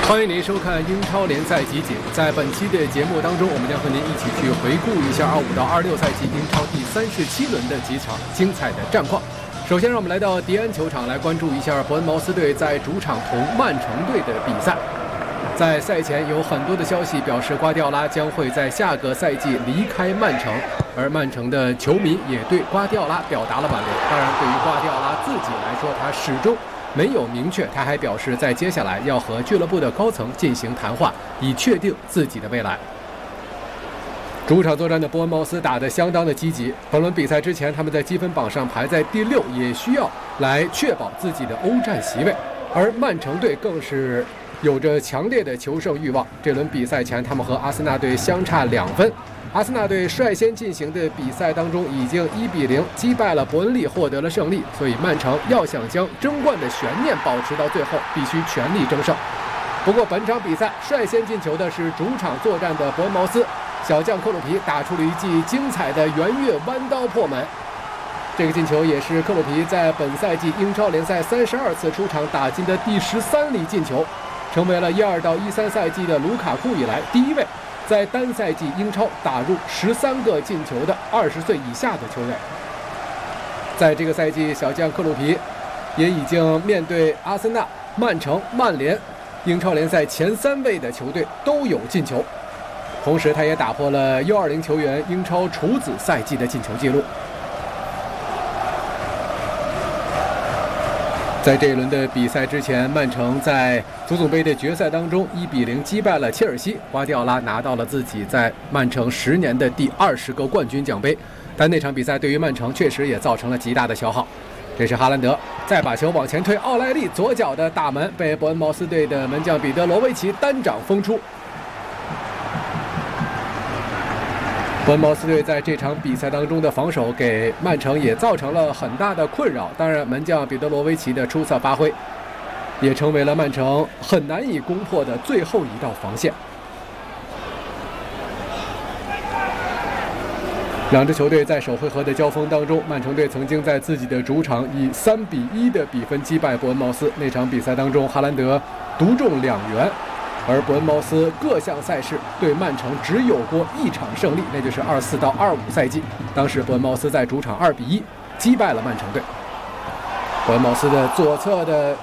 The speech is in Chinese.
欢迎您收看英超联赛集锦。在本期的节目当中，我们将和您一起去回顾一下25到26赛季英超第37轮的几场精彩的战况。首先，让我们来到迪安球场来关注一下伯恩茅斯队在主场同曼城队的比赛。在赛前有很多的消息表示，瓜迪奥拉将会在下个赛季离开曼城，而曼城的球迷也对瓜迪奥拉表达了挽留。当然，对于瓜迪奥拉自己来说，他始终没有明确，他还表示在接下来要和俱乐部的高层进行谈话，以确定自己的未来。主场作战的伯恩茅斯打得相当的积极，本轮比赛之前他们在积分榜上排在第6，也需要来确保自己的欧战席位，而曼城队更是有着强烈的求胜欲望。这轮比赛前他们和阿森纳队相差2分，阿森纳队率先进行的比赛当中已经1-0击败了伯恩利，获得了胜利，所以曼城要想将争冠的悬念保持到最后，必须全力争胜。不过本场比赛率先进球的是主场作战的伯恩茅斯，小将克鲁皮打出了一记精彩的圆月弯刀破门，这个进球也是克鲁皮在本赛季英超联赛32次出场打进的第13粒进球，成为了12到13赛季的卢卡库以来第一位在单赛季英超打入13个进球的20岁以下的球员。在这个赛季，小将克鲁皮也已经面对阿森纳、曼城、曼联英超联赛前3位的球队都有进球，同时他也打破了U20球员英超处子赛季的进球纪录。在这一轮的比赛之前，曼城在足总杯的决赛当中1-0击败了切尔西，瓜迪奥拉拿到了自己在曼城10年的第20个冠军奖杯。但那场比赛对于曼城确实也造成了极大的消耗。这是哈兰德再把球往前推，奥莱利左脚的大门被伯恩茅斯队的门将彼得罗维奇单掌封出。伯恩茅斯队在这场比赛当中的防守给曼城也造成了很大的困扰，当然门将彼得罗维奇的出色发挥也成为了曼城很难以攻破的最后一道防线。两支球队在首回合的交锋当中，曼城队曾经在自己的主场以3-1的比分击败伯恩茅斯。那场比赛当中，哈兰德独中2元，而伯恩茅斯各项赛事对曼城只有过1场胜利，那就是24到25赛季。当时伯恩茅斯在主场2-1击败了曼城队。伯恩茅斯的左侧的